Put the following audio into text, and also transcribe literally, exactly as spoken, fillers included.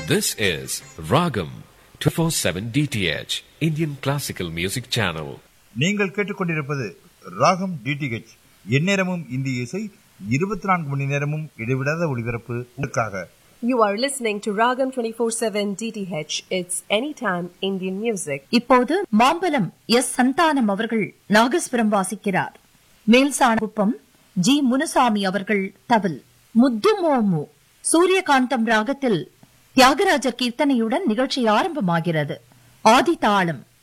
This is Ragam twenty-four seven D T H, Indian Classical Music Channel. நீங்கள் கேட்டுக்கொண்டிருப்பது ராகம் DTH, எந்நேரமும் இந்திய இசை, இருபத்தி நான்கு மணி நேரமும் இடைவிடாத ஒளிபரப்பு உங்களுக்காக. You are listening to Ragam twenty-four seven D T H. It's anytime Indian music. இப்போது மாம்பலம் எஸ் சந்தானம் அவர்கள் நாகஸ்வரம் வாசிக்கிறார். மேல்சாணகுப்பம் ஜி முனுசாமி அவர்கள் தவில். முத்துமோமு சூரியகாந்தம் ராகத்தில் தியாகராஜர் கீர்த்தனையுடன் நிகழ்ச்சி ஆரம்பமாகிறது. ஆதி தாளம்.